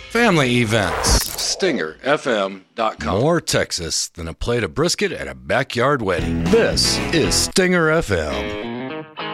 family events. StingerFM.com. More Texas than a plate of brisket at a backyard wedding. This is Stinger FM.